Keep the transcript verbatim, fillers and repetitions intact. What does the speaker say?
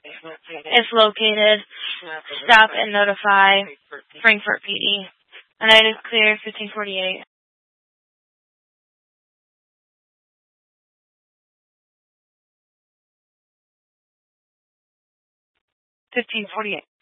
is located. Stop and notify Frankfort P D. And I declare fifteen forty-eight. fifteen forty-eight.